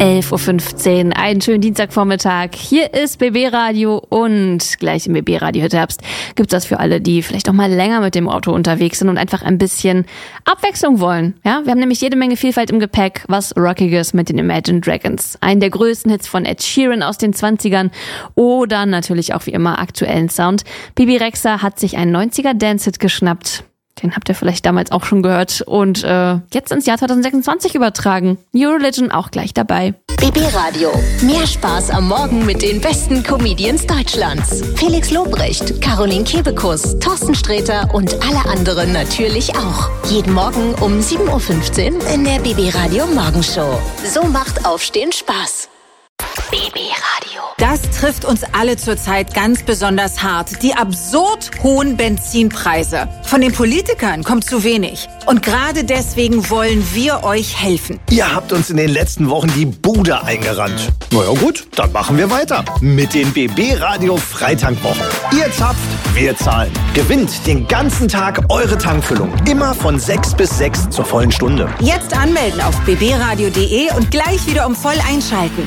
11.15 Uhr, einen schönen Dienstagvormittag. Hier ist BB Radio und gleich im BB Radio Hit-Herbst gibt's das für alle, die vielleicht auch mal länger mit dem Auto unterwegs sind und einfach ein bisschen Abwechslung wollen. Ja, wir haben nämlich jede Menge Vielfalt im Gepäck, was Rockiges mit den Imagine Dragons. Einen der größten Hits von Ed Sheeran aus den 20ern oder natürlich auch wie immer aktuellen Sound. Bibi Rexha hat sich einen 90er Dance-Hit geschnappt. Den habt ihr vielleicht damals auch schon gehört und jetzt ins Jahr 2026 übertragen. New Religion auch gleich dabei. BB Radio. Mehr Spaß am Morgen mit den besten Comedians Deutschlands. Felix Lobrecht, Caroline Kebekus, Thorsten Sträter und alle anderen natürlich auch. Jeden Morgen um 7.15 Uhr in der BB Radio Morgenshow. So macht Aufstehen Spaß. BB Radio. Das trifft uns alle zurzeit ganz besonders hart. Die absurd hohen Benzinpreise. Von den Politikern kommt zu wenig. Und gerade deswegen wollen wir euch helfen. Ihr habt uns in den letzten Wochen die Bude eingerannt. Na ja gut, dann machen wir weiter. Mit den BB Radio Freitankwochen. Ihr zapft, wir zahlen. Gewinnt den ganzen Tag eure Tankfüllung. Immer von 6 bis 6 zur vollen Stunde. Jetzt anmelden auf bbradio.de und gleich wieder um voll einschalten.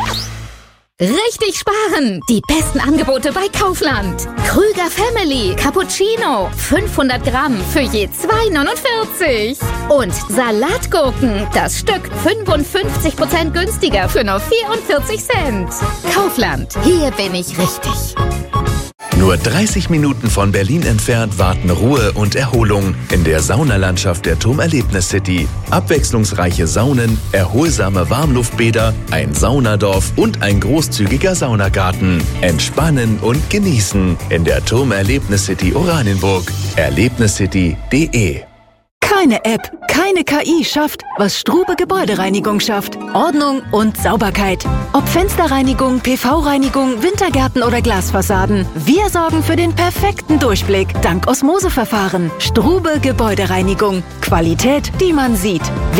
Richtig sparen! Die besten Angebote bei Kaufland. Krüger Family Cappuccino 500 Gramm für je 2,49. Und Salatgurken, das Stück 55% günstiger für nur 44 Cent. Kaufland, hier bin ich richtig. Nur 30 Minuten von Berlin entfernt warten Ruhe und Erholung in der Saunalandschaft der Turm Erlebnis City. Abwechslungsreiche Saunen, erholsame Warmluftbäder, ein Saunadorf und ein großzügiger Saunagarten. Entspannen und genießen in der Turm Erlebnis City Oranienburg. Erlebniscity.de. Keine App, keine KI schafft, was Strube Gebäudereinigung schafft. Ordnung und Sauberkeit. Ob Fensterreinigung, PV-Reinigung, Wintergärten oder Glasfassaden. Wir sorgen für den perfekten Durchblick dank Osmoseverfahren. Strube Gebäudereinigung. Qualität, die man sieht.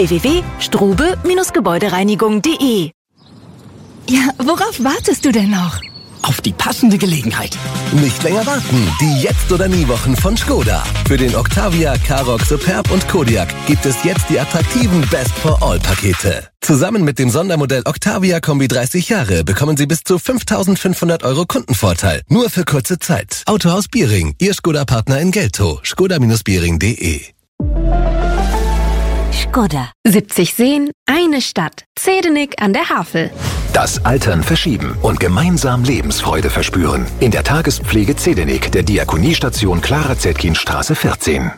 www.strube-gebäudereinigung.de. Ja, worauf wartest du denn noch? Auf die passende Gelegenheit. Nicht länger warten. Die Jetzt- oder Nie-Wochen von Skoda. Für den Octavia, Karoq, Superb und Kodiaq gibt es jetzt die attraktiven Best-for-All-Pakete. Zusammen mit dem Sondermodell Octavia Kombi 30 Jahre bekommen Sie bis zu 5.500 € Kundenvorteil. Nur für kurze Zeit. Autohaus Biering, Ihr Skoda-Partner in Geltow. Skoda-Biering.de. Skoda. 70 Seen, eine Stadt. Zedenik an der Havel. Das Altern verschieben und gemeinsam Lebensfreude verspüren. In der Tagespflege Zedenik der Diakoniestation Clara-Zetkin-Straße 14.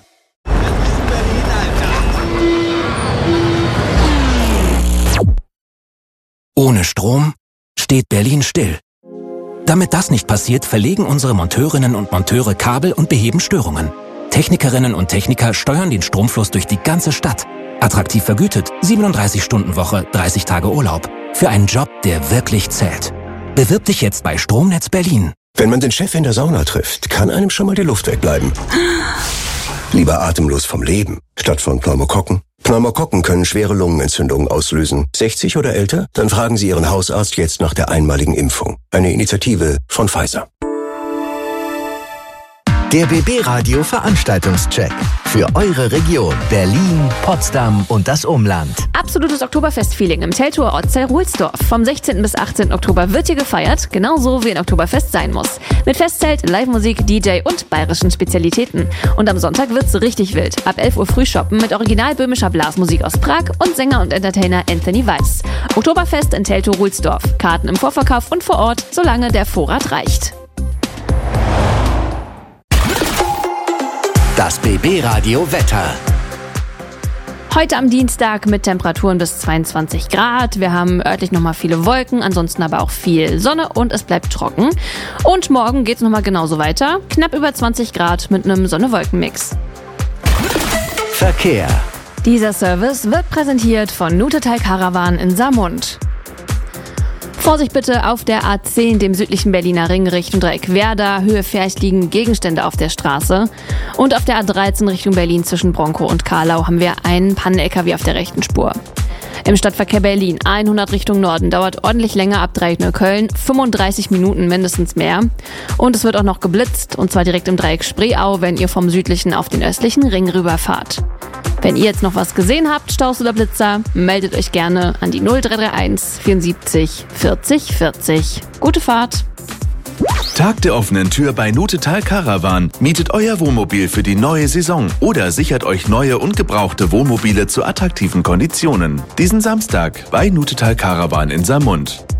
Ohne Strom steht Berlin still. Damit das nicht passiert, verlegen unsere Monteurinnen und Monteure Kabel und beheben Störungen. Technikerinnen und Techniker steuern den Stromfluss durch die ganze Stadt. Attraktiv vergütet, 37-Stunden-Woche, 30 Tage Urlaub. Für einen Job, der wirklich zählt. Bewirb dich jetzt bei Stromnetz Berlin. Wenn man den Chef in der Sauna trifft, kann einem schon mal die Luft wegbleiben. Lieber atemlos vom Leben, statt von Pneumokokken. Pneumokokken können schwere Lungenentzündungen auslösen. 60 oder älter? Dann fragen Sie Ihren Hausarzt jetzt nach der einmaligen Impfung. Eine Initiative von Pfizer. Der BB Radio Veranstaltungscheck für eure Region Berlin, Potsdam und das Umland. Absolutes Oktoberfest-Feeling im Teltower Ortsteil Ruhlsdorf. Vom 16. bis 18. Oktober wird hier gefeiert, genauso wie ein Oktoberfest sein muss. Mit Festzelt, Live-Musik, DJ und bayerischen Spezialitäten. Und am Sonntag wird's richtig wild. Ab 11 Uhr früh shoppen mit original böhmischer Blasmusik aus Prag und Sänger und Entertainer Anthony Weiss. Oktoberfest in Teltow Ruhlsdorf. Karten im Vorverkauf und vor Ort, solange der Vorrat reicht. Das BB Radio Wetter. Heute am Dienstag mit Temperaturen bis 22 Grad. Wir haben örtlich nochmal viele Wolken, ansonsten aber auch viel Sonne und es bleibt trocken. Und morgen geht's nochmal genauso weiter. Knapp über 20 Grad mit einem Sonne-Wolken-Mix. Verkehr. Dieser Service wird präsentiert von Nutetal Caravan in Saarmund. Vorsicht bitte auf der A10, dem südlichen Berliner Ring Richtung Dreieck Werder. Höhe Ferch liegen Gegenstände auf der Straße. Und auf der A13 Richtung Berlin zwischen Bronkow und Karlau haben wir einen Pannen-LKW auf der rechten Spur. Im Stadtverkehr Berlin 100 Richtung Norden, dauert ordentlich länger ab Dreieck Neukölln, 35 Minuten mindestens mehr. Und es wird auch noch geblitzt, und zwar direkt im Dreieck Spreeau, wenn ihr vom südlichen auf den östlichen Ring rüberfahrt. Wenn ihr jetzt noch was gesehen habt, Staus oder Blitzer, meldet euch gerne an die 0331 74 40 40. Gute Fahrt! Tag der offenen Tür bei Nutetal Caravan. Mietet euer Wohnmobil für die neue Saison oder sichert euch neue und gebrauchte Wohnmobile zu attraktiven Konditionen. Diesen Samstag bei Nutetal Caravan in Saarmund.